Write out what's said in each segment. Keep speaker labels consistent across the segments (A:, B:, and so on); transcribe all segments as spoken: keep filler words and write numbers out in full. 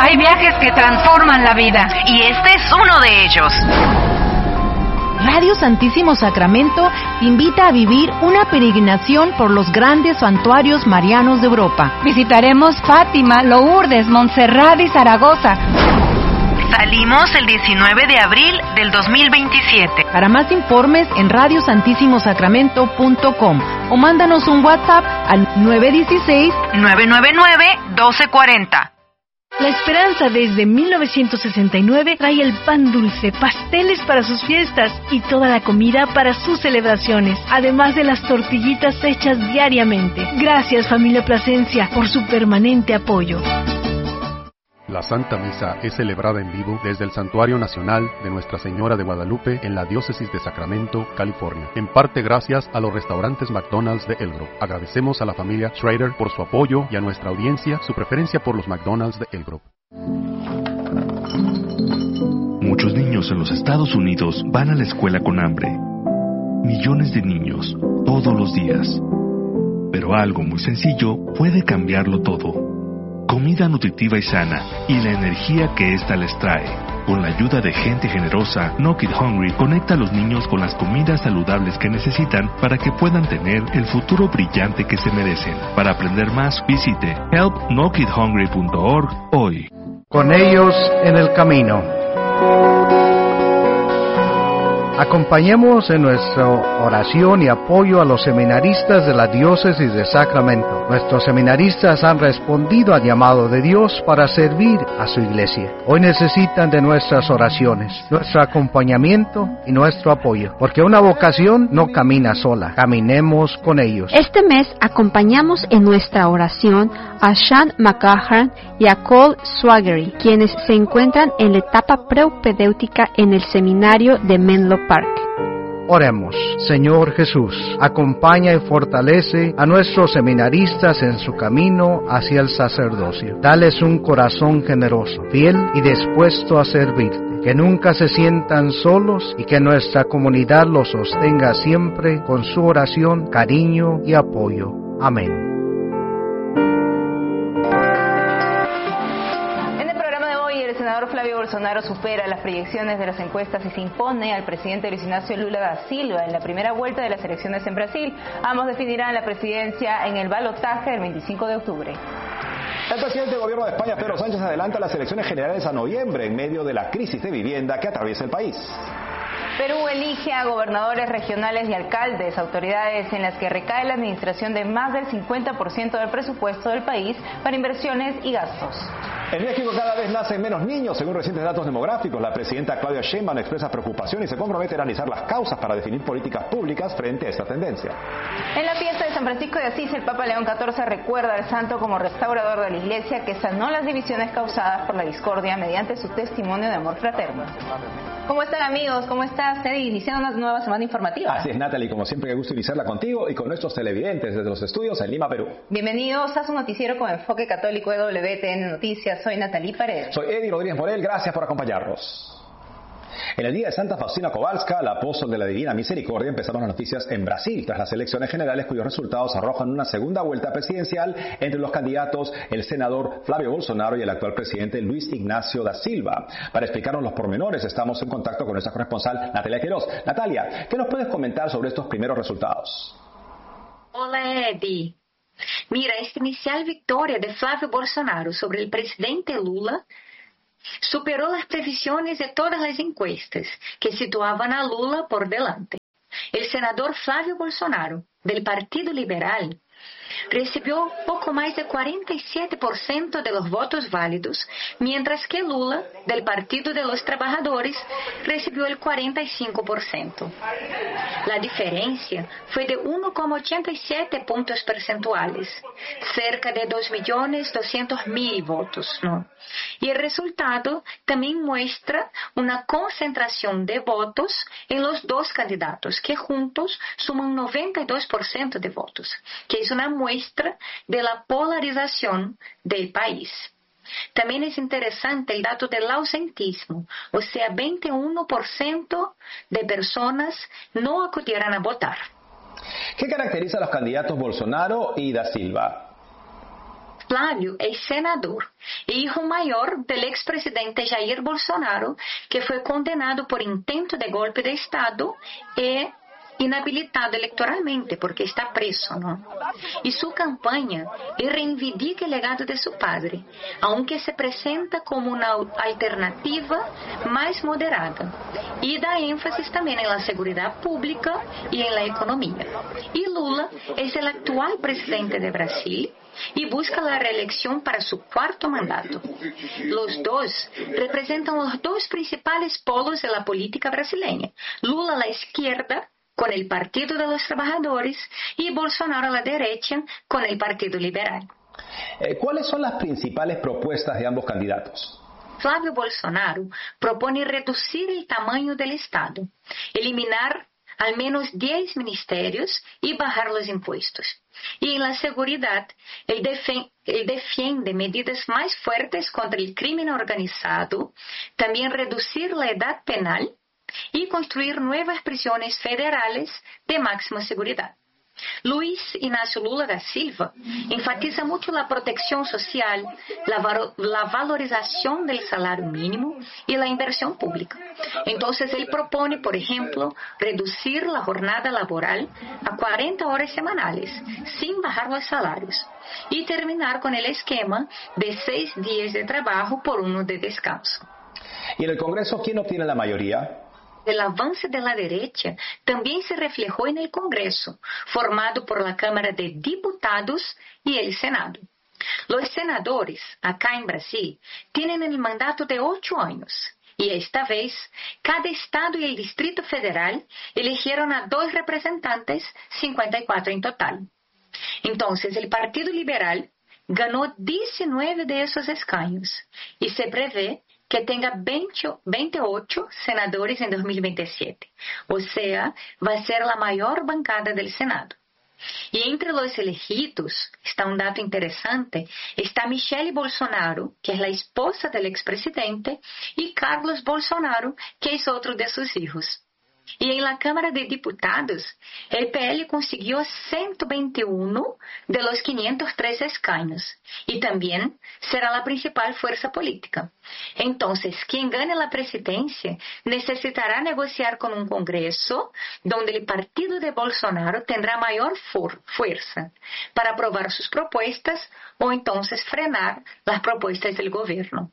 A: Hay viajes que transforman la vida.
B: Y este es uno de ellos.
C: Radio Santísimo Sacramento te invita a vivir una peregrinación por los grandes santuarios marianos de Europa.
A: Visitaremos Fátima, Lourdes, Montserrat y Zaragoza.
B: Salimos el diecinueve de abril del dos mil veintisiete.
C: Para más informes en radio santísimo sacramento punto com o mándanos un WhatsApp al nueve uno seis,
B: nueve nueve nueve, uno dos cuatro cero.
D: La Esperanza desde mil novecientos sesenta y nueve trae el pan dulce, pasteles para sus fiestas y toda la comida para sus celebraciones, además de las tortillitas hechas diariamente. Gracias, familia Plasencia, por su permanente apoyo.
E: La Santa Misa es celebrada en vivo desde el Santuario Nacional de Nuestra Señora de Guadalupe en la Diócesis de Sacramento, California. En parte gracias a los restaurantes McDonald's de El Grove. Agradecemos a la familia Schrader por su apoyo y a nuestra audiencia su preferencia por los McDonald's de El Grove.
F: Muchos niños en los Estados Unidos van a la escuela con hambre. Millones de niños, todos los días. Pero algo muy sencillo puede cambiarlo todo. Comida nutritiva y sana, y la energía que ésta les trae. Con la ayuda de gente generosa, No Kid Hungry conecta a los niños con las comidas saludables que necesitan para que puedan tener el futuro brillante que se merecen. Para aprender más, visite help no kid hungry punto org hoy.
G: Con ellos en el camino. Acompañemos en nuestra oración y apoyo a los seminaristas de la Diócesis de Sacramento. Nuestros seminaristas han respondido al llamado de Dios para servir a su iglesia. Hoy necesitan de nuestras oraciones, nuestro acompañamiento y nuestro apoyo, porque una vocación no camina sola. Caminemos con ellos.
H: Este mes acompañamos en nuestra oración a Sean McGahern y a Cole Swaggery, quienes se encuentran en la etapa preupedéutica en el seminario de Menlo Park.
G: Oremos. Señor Jesús, acompaña y fortalece a nuestros seminaristas en su camino hacia el sacerdocio. Dales un corazón generoso, fiel y dispuesto a servirte. Que nunca se sientan solos y que nuestra comunidad los sostenga siempre con su oración, cariño y apoyo. Amén.
I: El senador Flavio Bolsonaro supera las proyecciones de las encuestas y se impone al presidente Luis Ignacio Lula da Silva en la primera vuelta de las elecciones en Brasil. Ambos definirán la presidencia en el balotaje del veinticinco de octubre.
J: El presidente del gobierno de España, Pedro Sánchez, adelanta las elecciones generales a noviembre en medio de la crisis de vivienda que atraviesa el país.
I: Perú elige a gobernadores regionales y alcaldes, autoridades en las que recae la administración de más del cincuenta por ciento del presupuesto del país para inversiones y gastos.
J: En México cada vez nacen menos niños, según recientes datos demográficos. La presidenta Claudia Sheinbaum expresa preocupación y se compromete a analizar las causas para definir políticas públicas frente a esta tendencia.
I: En la fiesta de San Francisco de Asís, el Papa León catorce recuerda al santo como restaurador de la Iglesia que sanó las divisiones causadas por la discordia mediante su testimonio de amor fraterno. ¿Cómo están, amigos? ¿Cómo estás, Teddy? Iniciando una nueva semana informativa.
J: Así es, Natalie, como siempre, qué gusto iniciarla contigo y con nuestros televidentes desde los estudios en Lima, Perú.
I: Bienvenidos a su noticiero con enfoque católico de W T N Noticias. Soy Natalie Paredes.
J: Soy Eddie Rodríguez Morel, gracias por acompañarnos. En el día de Santa Faustina Kowalska, la apóstol de la Divina Misericordia, empezaron las noticias en Brasil tras las elecciones generales cuyos resultados arrojan una segunda vuelta presidencial entre los candidatos el senador Flavio Bolsonaro y el actual presidente Luis Ignacio da Silva. Para explicarnos los pormenores estamos en contacto con nuestra corresponsal Natalia Queiroz. Natalia, ¿qué nos puedes comentar sobre estos primeros resultados?
K: Hola, Eddie. Mira, esta inicial victoria de Flavio Bolsonaro sobre el presidente Lula superó las previsiones de todas las encuestas que situaban a Lula por delante. El senador Flavio Bolsonaro, del Partido Liberal, recibió poco más de cuarenta y siete por ciento de los votos válidos, mientras que Lula, del Partido de los Trabajadores, recibió el cuarenta y cinco por ciento. La diferencia fue de uno coma ochenta y siete puntos percentuales, cerca de dos millones doscientos mil votos, ¿no? Y el resultado también muestra una concentración de votos en los dos candidatos, que juntos suman noventa y dos por ciento de votos, que es una muestra de la polarización del país. También es interesante el dato del ausentismo, o sea, veintiuno por ciento de personas no acudieron a votar.
J: ¿Qué caracteriza a los candidatos Bolsonaro y da Silva?
K: Flávio é senador e hijo mayor del expresidente Jair Bolsonaro, que foi condenado por intento de golpe de Estado e inhabilitado electoralmente porque está preso, ¿no? Y su campaña reivindica el legado de su padre, aunque se presenta como una alternativa más moderada y da énfasis también en la seguridad pública y en la economía. Y Lula es el actual presidente de Brasil y busca la reelección para su cuarto mandato. Los dos representan los dos principales polos de la política brasileña. Lula a la izquierda, con el Partido de los Trabajadores, y Bolsonaro a la derecha, con el Partido Liberal.
J: Eh, ¿Cuáles son las principales propuestas de ambos candidatos?
K: Flávio Bolsonaro propone reducir el tamaño del Estado, eliminar al menos diez ministerios y bajar los impuestos. Y en la seguridad, él, defen- él defiende medidas más fuertes contra el crimen organizado, también reducir la edad penal y construir nuevas prisiones federales de máxima seguridad. Luiz Inácio Lula da Silva enfatiza mucho la protección social, la, varo- la valorización del salario mínimo y la inversión pública. Entonces, él propone, por ejemplo, reducir la jornada laboral a cuarenta horas semanales, sin bajar los salarios, y terminar con el esquema de seis días de trabajo por uno de descanso.
J: ¿Y en el Congreso quién obtiene la mayoría?
K: El avance de la derecha también se reflejó en el Congreso, formado por la Cámara de Diputados y el Senado. Los senadores, acá en Brasil, tienen el mandato de ocho años. Y esta vez, cada estado y el Distrito Federal eligieron a dos representantes, cincuenta y cuatro en total. Entonces, el Partido Liberal ganó diecinueve de esos escaños y se prevé que tenga veinte, veintiocho senadores en dos mil veintisiete. O sea, va a ser la mayor bancada del Senado. Y entre los elegidos, está un dato interesante, está Michelle Bolsonaro, que es la esposa del expresidente, y Carlos Bolsonaro, que es otro de sus hijos. Y en la Cámara de Diputados, el P L consiguió ciento veintiuno de los quinientos tres escaños y también será la principal fuerza política. Entonces, quien gane la presidencia necesitará negociar con un Congreso donde el partido de Bolsonaro tendrá mayor for- fuerza para aprobar sus propuestas o entonces frenar las propuestas del gobierno.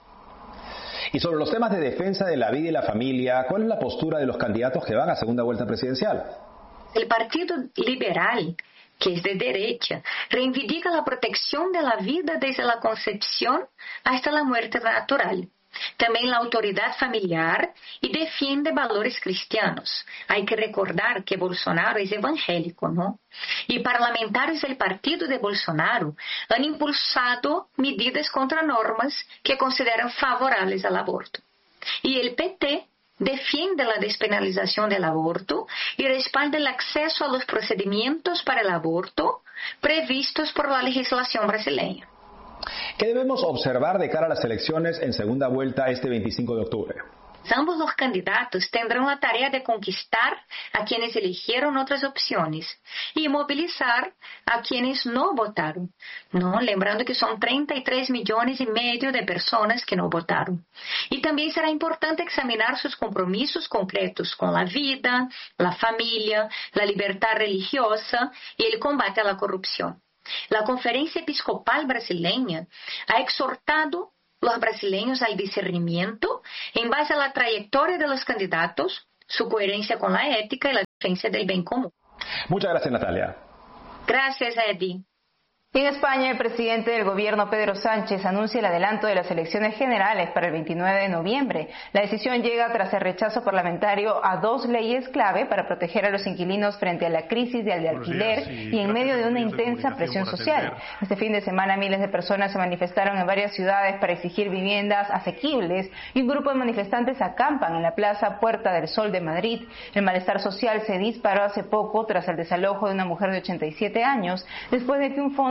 J: Y sobre los temas de defensa de la vida y la familia, ¿cuál es la postura de los candidatos que van a segunda vuelta presidencial?
K: El Partido Liberal, que es de derecha, reivindica la protección de la vida desde la concepción hasta la muerte natural. También la autoridad familiar y defiende valores cristianos. Hay que recordar que Bolsonaro es evangélico, ¿no? Y parlamentarios del partido de Bolsonaro han impulsado medidas contra normas que consideran favorables al aborto. Y el P T defiende la despenalización del aborto y respalda el acceso a los procedimientos para el aborto previstos por la legislación brasileña.
J: ¿Qué debemos observar de cara a las elecciones en segunda vuelta este veinticinco de octubre?
K: Ambos los candidatos tendrán la tarea de conquistar a quienes eligieron otras opciones y movilizar a quienes no votaron, ¿no? Lembrando que son treinta y tres millones y medio de personas que no votaron. Y también será importante examinar sus compromisos concretos con la vida, la familia, la libertad religiosa y el combate a la corrupción. La Conferencia Episcopal Brasileña ha exhortado a los brasileños al discernimiento en base a la trayectoria de los candidatos, su coherencia con la ética y la defensa del bien común.
J: Muchas gracias, Natalia.
K: Gracias, Eddie.
I: En España, el presidente del gobierno, Pedro Sánchez, anuncia el adelanto de las elecciones generales para el veintinueve de noviembre. La decisión llega tras el rechazo parlamentario a dos leyes clave para proteger a los inquilinos frente a la crisis de alquiler y en medio de una intensa presión social. Este fin de semana, miles de personas se manifestaron en varias ciudades para exigir viviendas asequibles y un grupo de manifestantes acampan en la Plaza Puerta del Sol de Madrid. El malestar social se disparó hace poco tras el desalojo de una mujer de ochenta y siete años, después de que un fondo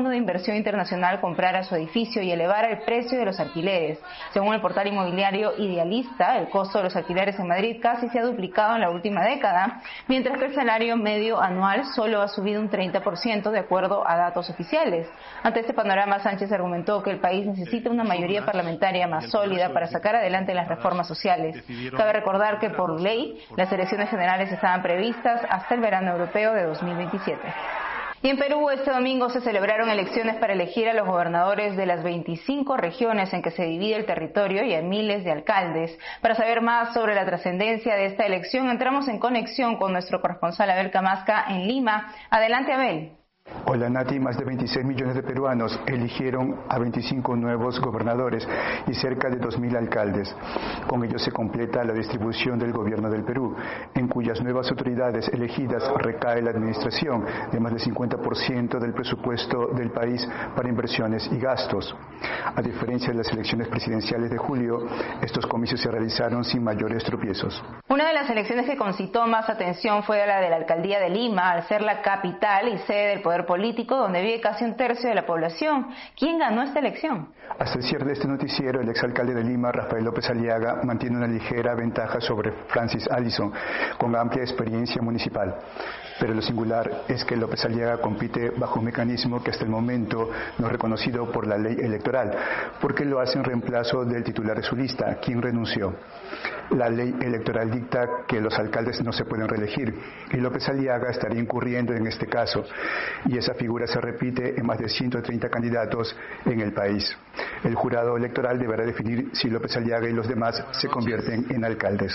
I: de inversión internacional comprara su edificio y elevara el precio de los alquileres. Según el portal inmobiliario Idealista, el costo de los alquileres en Madrid casi se ha duplicado en la última década, mientras que el salario medio anual solo ha subido un treinta por ciento de acuerdo a datos oficiales. Ante este panorama, Sánchez argumentó que el país necesita una mayoría parlamentaria más sólida para sacar adelante las reformas sociales. Cabe recordar que por ley las elecciones generales estaban previstas hasta el verano europeo de dos mil veintisiete. Y en Perú este domingo se celebraron elecciones para elegir a los gobernadores de las veinticinco regiones en que se divide el territorio y a miles de alcaldes. Para saber más sobre la trascendencia de esta elección, entramos en conexión con nuestro corresponsal Abel Camasca en Lima. Adelante, Abel.
L: Hola Nati, más de veintiséis millones de peruanos eligieron a veinticinco nuevos gobernadores y cerca de dos mil alcaldes. Con ello se completa la distribución del gobierno del Perú, en cuyas nuevas autoridades elegidas recae la administración de más del cincuenta por ciento del presupuesto del país para inversiones y gastos. A diferencia de las elecciones presidenciales de julio, estos comicios se realizaron sin mayores tropiezos.
I: Una de las elecciones que concitó más atención fue la de la alcaldía de Lima, al ser la capital y sede del poder político, donde vive casi un tercio de la población. ¿Quién ganó esta elección?
L: Hasta el cierre de este noticiero, el exalcalde de Lima, Rafael López Aliaga, mantiene una ligera ventaja sobre Francis Allison, con amplia experiencia municipal. Pero lo singular es que López Aliaga compite bajo un mecanismo que hasta el momento no es reconocido por la ley electoral, porque lo hace en reemplazo del titular de su lista, quien renunció. La ley electoral dicta que los alcaldes no se pueden reelegir, y López Aliaga estaría incurriendo en este caso, y esa figura se repite en más de ciento treinta candidatos en el país. El jurado electoral deberá definir si López Aliaga y los demás se convierten en alcaldes.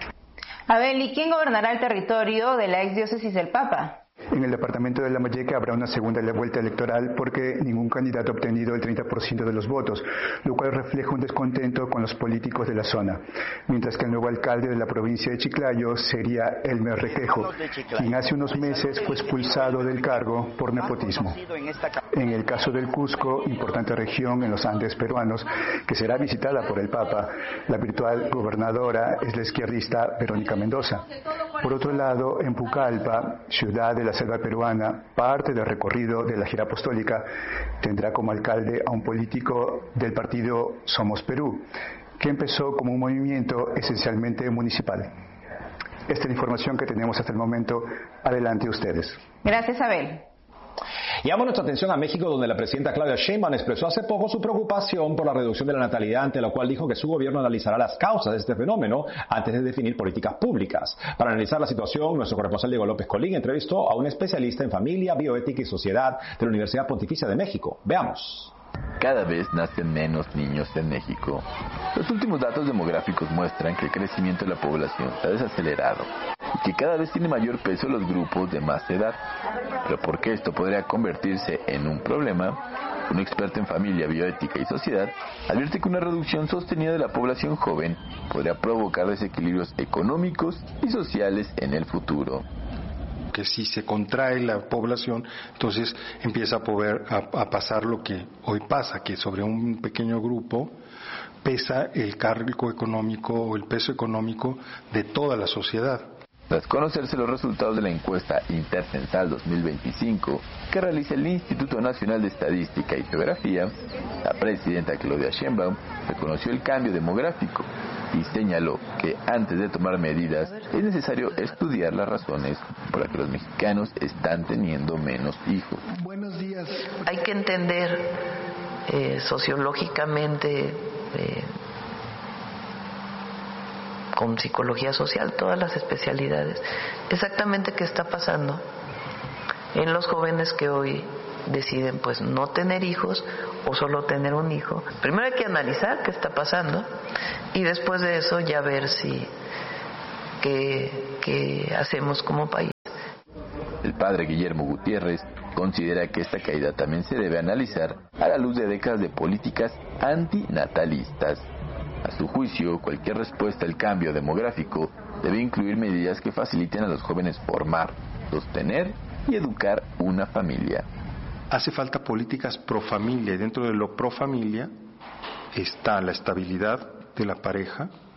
I: Abel, ¿y quién gobernará el territorio de la exdiócesis del Papa?
L: En el departamento de Lambayeque habrá una segunda vuelta electoral porque ningún candidato ha obtenido el treinta por ciento de los votos, lo cual refleja un descontento con los políticos de la zona, mientras que el nuevo alcalde de la provincia de Chiclayo sería Elmer Requejo, quien hace unos meses fue expulsado del cargo por nepotismo. En el caso del Cusco, importante región en los Andes peruanos, que será visitada por el Papa, la virtual gobernadora es la izquierdista Verónica Mendoza. Por otro lado, en Pucallpa, ciudad de la selva peruana, parte del recorrido de la gira apostólica, tendrá como alcalde a un político del partido Somos Perú, que empezó como un movimiento esencialmente municipal. Esta es la información que tenemos hasta el momento. Adelante ustedes.
I: Gracias, Abel.
J: Llama nuestra atención a México, donde la presidenta Claudia Sheinbaum expresó hace poco su preocupación por la reducción de la natalidad, ante lo cual dijo que su gobierno analizará las causas de este fenómeno antes de definir políticas públicas. Para analizar la situación, nuestro corresponsal Diego López Colín entrevistó a un especialista en familia, bioética y sociedad de la Universidad Pontificia de México. Veamos.
M: Cada vez nacen menos niños en México. Los últimos datos demográficos muestran que el crecimiento de la población se ha desacelerado y que cada vez tiene mayor peso los grupos de más edad. Pero ¿por qué esto podría convertirse en un problema? Un experto en familia, bioética y sociedad advierte que una reducción sostenida de la población joven podría provocar desequilibrios económicos y sociales en el futuro.
N: Que si se contrae la población, entonces empieza a, poder, a, a pasar lo que hoy pasa, que sobre un pequeño grupo pesa el cargo económico o el peso económico de toda la sociedad.
M: Tras conocerse los resultados de la encuesta Intercensal dos mil veinticinco que realiza el Instituto Nacional de Estadística y Geografía, la presidenta Claudia Sheinbaum reconoció el cambio demográfico y señaló que antes de tomar medidas es necesario estudiar las razones por las que los mexicanos están teniendo menos hijos.
O: Buenos días. Hay que entender eh, sociológicamente, eh, con psicología social, todas las especialidades, exactamente qué está pasando en los jóvenes que hoy deciden pues no tener hijos o solo tener un hijo. Primero hay que analizar qué está pasando y después de eso ya ver si qué, qué hacemos como país.
M: El padre Guillermo Gutiérrez considera que esta caída también se debe analizar a la luz de décadas de políticas antinatalistas. A su juicio, cualquier respuesta al cambio demográfico debe incluir medidas que faciliten a los jóvenes formar, sostener y educar una familia.
N: Hace falta políticas pro familia, y dentro de lo pro familia está la estabilidad de la pareja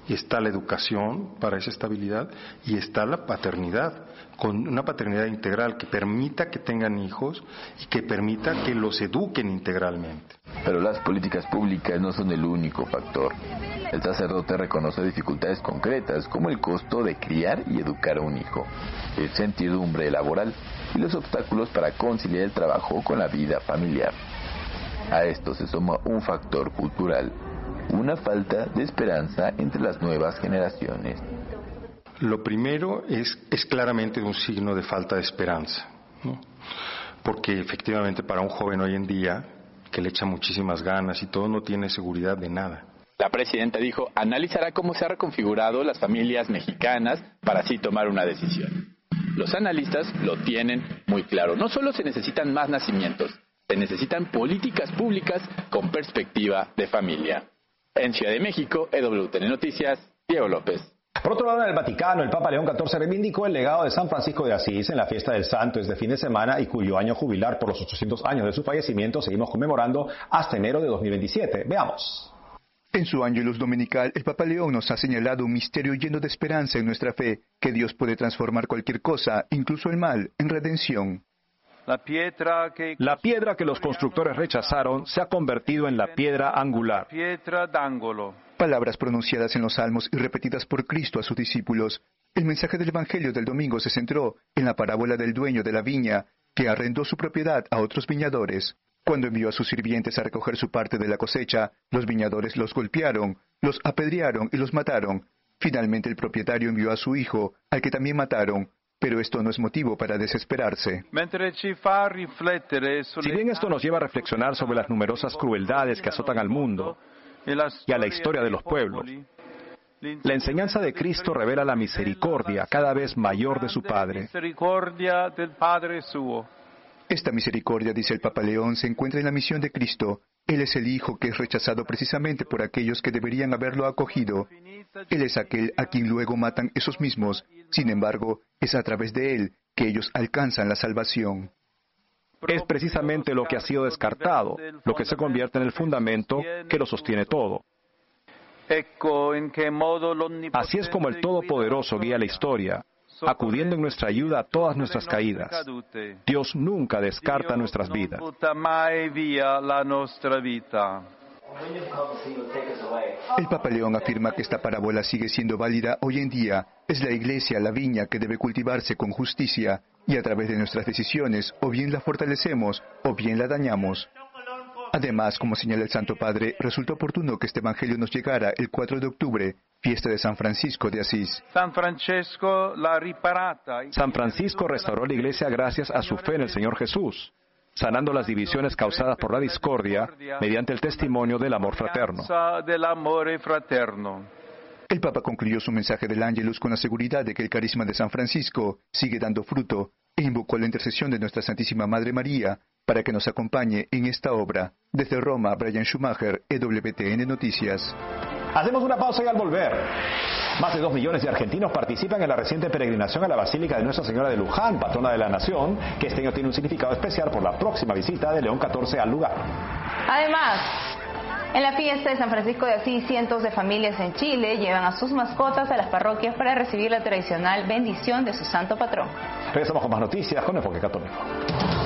N: y está la educación para esa estabilidad y está la paternidad, con una paternidad integral que permita que tengan hijos y que permita que los eduquen integralmente.
M: Pero las políticas públicas no son el único factor. El sacerdote reconoce dificultades concretas como el costo de criar y educar a un hijo, la incertidumbre laboral y los obstáculos para conciliar el trabajo con la vida familiar. A esto se suma un factor cultural, una falta de esperanza entre las nuevas generaciones.
N: Lo primero es, es claramente un signo de falta de esperanza, ¿no? Porque efectivamente para un joven hoy en día, que le echa muchísimas ganas y todo, no tiene seguridad de nada.
P: La presidenta dijo, analizará cómo se han reconfigurado las familias mexicanas para así tomar una decisión. Los analistas lo tienen muy claro. No solo se necesitan más nacimientos, se necesitan políticas públicas con perspectiva de familia. En Ciudad de México, E W T N Noticias, Diego López.
J: Por otro lado, en el Vaticano, el Papa León catorce reivindicó el legado de San Francisco de Asís en la fiesta del Santo este fin de semana y cuyo año jubilar por los ochocientos años de su fallecimiento seguimos conmemorando hasta enero de dos mil veintisiete. Veamos.
Q: En su Ángelus Dominical, el Papa León nos ha señalado un misterio lleno de esperanza en nuestra fe, que Dios puede transformar cualquier cosa, incluso el mal, en redención.
R: La piedra que, la piedra que los constructores rechazaron se ha convertido en la piedra angular.
Q: Palabras pronunciadas en los Salmos y repetidas por Cristo a sus discípulos. El mensaje del Evangelio del domingo se centró en la parábola del dueño de la viña, que arrendó su propiedad a otros viñadores. Cuando envió a sus sirvientes a recoger su parte de la cosecha, los viñadores los golpearon, los apedrearon y los mataron. Finalmente el propietario envió a su hijo, al que también mataron. Pero esto no es motivo para desesperarse.
R: Si bien esto nos lleva a reflexionar sobre las numerosas crueldades que azotan al mundo y a la historia de los pueblos, la enseñanza de Cristo revela la misericordia cada vez mayor de su Padre.
Q: Esta misericordia, dice el Papa León, se encuentra en la misión de Cristo. Él es el Hijo que es rechazado precisamente por aquellos que deberían haberlo acogido. Él es aquel a quien luego matan esos mismos. Sin embargo, es a través de él que ellos alcanzan la salvación.
R: Es precisamente lo que ha sido descartado, lo que se convierte en el fundamento que lo sostiene todo. Así es como el Todopoderoso guía la historia, acudiendo en nuestra ayuda a todas nuestras caídas. Dios nunca descarta nuestras vidas.
Q: El Papa León afirma que esta parábola sigue siendo válida hoy en día. Es la Iglesia, la viña, que debe cultivarse con justicia, y a través de nuestras decisiones, o bien la fortalecemos, o bien la dañamos. Además, como señala el Santo Padre, resulta oportuno que este Evangelio nos llegara el cuatro de octubre, fiesta de San Francisco de Asís.
R: San Francisco, la riparata. San Francisco restauró la Iglesia gracias a su fe en el Señor Jesús, sanando las divisiones causadas por la discordia mediante el testimonio del amor fraterno.
Q: El Papa concluyó su mensaje del Ángelus con la seguridad de que el carisma de San Francisco sigue dando fruto e invocó la intercesión de nuestra Santísima Madre María para que nos acompañe en esta obra. Desde Roma, Brian Schumacher, E W T N Noticias.
J: Hacemos una pausa y al volver, más de dos millones de argentinos participan en la reciente peregrinación a la Basílica de Nuestra Señora de Luján, patrona de la nación, que este año tiene un significado especial por la próxima visita de León catorce al lugar.
I: Además, en la fiesta de San Francisco de Asís, cientos de familias en Chile llevan a sus mascotas a las parroquias para recibir la tradicional bendición de su santo patrón.
J: Regresamos con más noticias con Enfoque Católico.